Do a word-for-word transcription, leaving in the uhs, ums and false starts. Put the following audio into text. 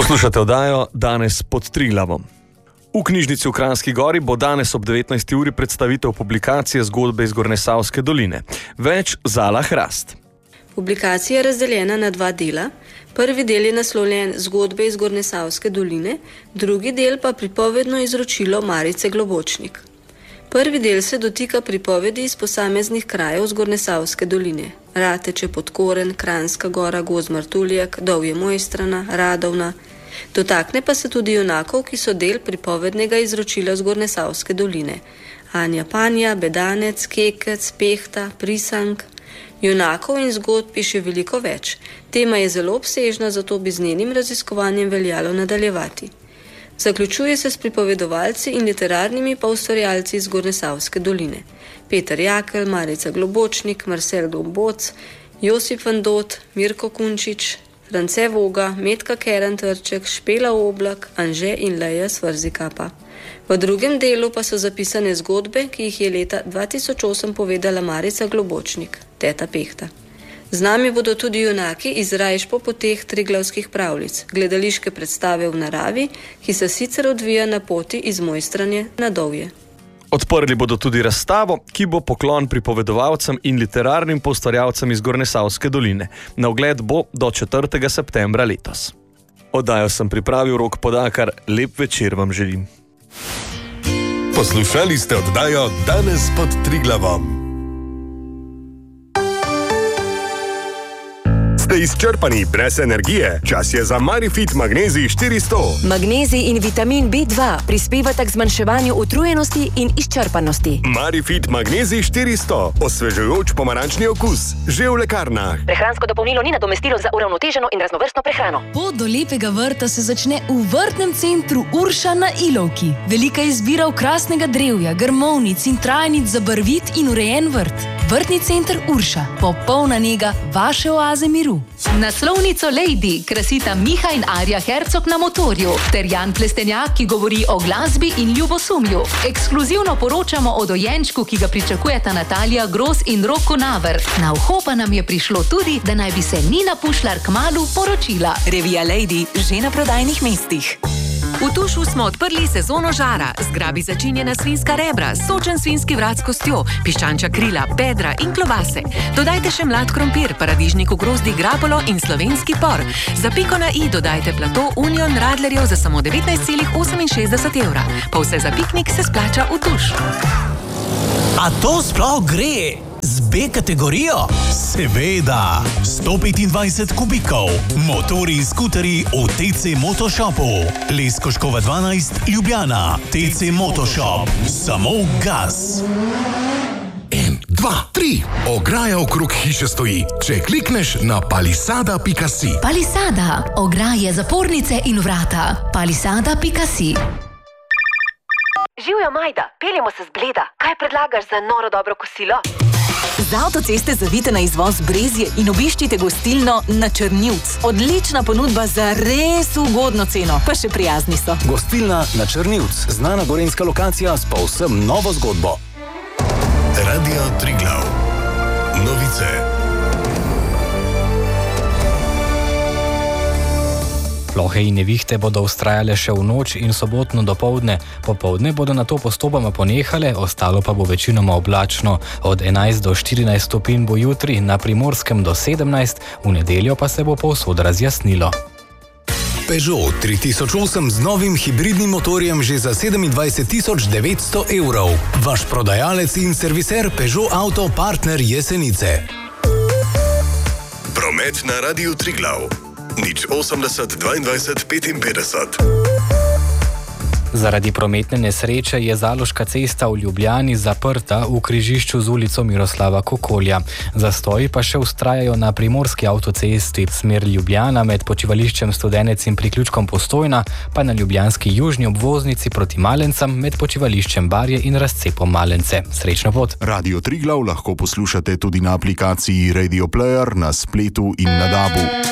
Poslušate oddajo Danes pod Triglavom. V knjižnici v Kranjski Gori bo danes ob devetnajsti uri predstavitev publikacije Zgodbe iz Gornjesavske doline. Več Zala Hrast. Publikacija je razdeljena na dva dela. Prvi del je naslovljen Zgodbe iz Gornjesavske doline, drugi del pa pripovedno izročilo Marice Globočnik. Prvi del se dotika pripovedi iz posameznih krajev z Gornjesavske doline. Rateče, Podkoren, Kranjska Gora, Gozd Martuljak, Dovje Mojstrana, Radovna. Dotakne pa se tudi junakov, ki so del pripovednega izročila z Gornjesavske doline. Anja Panja, Bedanec, Kekec, Pehta, Prisank. Junakov in zgodb je še veliko več. Tema je zelo obsežna, zato bi z njenim raziskovanjem veljalo nadaljevati. Zaključuje se s pripovedovalci in literarnimi pa ustvarjalci iz Gornjesavske doline. Peter Jakelj, Marica Globočnik, Marcel Gomboc, Josip Vandot, Mirko Kunčič, France Voga, Metka Kerentrček, Špela Oblak, Anže in Leja Svrzikapa. V drugem delu pa so zapisane zgodbe, ki jih je leta dva tisoč osem povedala Marica Globočnik, teta Pehta. Z nami bodo tudi junaki iz rajš po poteh triglavskih pravljic, gledališke predstave v naravi, ki se sicer odvija na poti iz Mojstranje na Dovje. Odprli bodo tudi razstavo, ki bo poklon pripovedovalcem in literarnim poustvarjalcem iz Gornjesavske doline. Na ogled bo do četrtega septembra letos. Oddajo sem pripravil Rok Podakar. Lep večer vam želim. Poslušali ste oddajo Danes pod Triglavom. Ste izčrpani brez energije? Čas je za Marifit Magnezij štiristo. Magnezij in vitamin B dva prispevata k zmanjševanju utrujenosti in izčrpanosti. Marifit Magnezij štiristo. Osvežujoč pomarančni okus. Že v lekarnah. Prehransko dopolnilo ni nadomestilo za uravnoteženo in raznovrstno prehrano. Pot do lepega vrta se začne v vrtnem centru Urša na Ilovki. Velika izbira okrasnega drevja, grmovnic in trajnic za barvit in urejen vrt. Vrtni center Urša. Popolna nega vaše oaze miru. Naslovnico Lady krasita Miha in Arja Hercog na motorju ter Jan Plestenjak, ki govori o glasbi in ljubosumju. Ekskluzivno poročamo o dojenčku, ki ga pričakujeta Natalija Gros in Roko Naver. Na uho pa nam je prišlo tudi, da naj bi se Nina Pušlar kmalu poročila. Revija Lady že na prodajnih mestih. V Tušu smo odprli sezono žara. Zgrabi začinjena svinjska rebra, sočen svinjski vrat s kostjo, piščančja krila, bedra in klobase. Dodajte še mlad krompir, paradižnik v grozdi, grapolo in slovenski por. Za piko na i dodajte plato Union Radlerjev za samo devetnajst celih oseminšestdeset evra. Pa vse za piknik se splača v Tuš. A to sploh gre? Z B kategorijo? Seveda! sto petindvajset kubikov. Motori in skuteri v T C Motoshopu. Leskoškova dvanajst, Ljubljana. T C Motoshop. Samo gas. En, dva, tri. Ograja okrog hiše stoji. Če klikneš na palisada pika si. Palisada. Ograje, zapornice in vrata. Palisada pika si. Živjo, Majda, peljemo se z Bleda. Kaj predlagaš za noro dobro kosilo? Z avtoceste zavite na izvoz Brezje in obiščite gostilno Na Črnivc. Odlična ponudba za res ugodno ceno, pa še prijazni so. Gostilna Na Črnivc, znana gorenjska lokacija s povsem novo zgodbo. Radio Triglav. Novice. Plohe in nevihte bodo vztrajale še v noč in sobotno dopoldne. Popoldne bodo nato postopoma ponehale, ostalo pa bo večinoma oblačno. Od enajst do štirinajst stopinj bo jutri, na Primorskem do sedemnajst, v nedeljo pa se bo povsod razjasnilo. Peugeot tri tisoč osem z novim hibridnim motorjem že za sedemindvajset tisoč devetsto evrov. Vaš prodajalec in serviser Peugeot Auto Partner Jesenice. Promet na Radiu Triglav. Nič osemdeset dvaindvajset petinpetdeset. Zaradi prometne nesreče je Zaloška cesta v Ljubljani zaprta v križišču z ulico Miroslava Kokolja. Zastoji pa še vztrajajo na primorski avtocesti smer Ljubljana med počivališčem Studenec in priključkom Postojna, pa na ljubljanski južni obvoznici proti Malencem med počivališčem Barje in razcepom Malence. Srečno pot! Radio Triglav lahko poslušate tudi na aplikaciji Radio Player, na spletu in na dabu.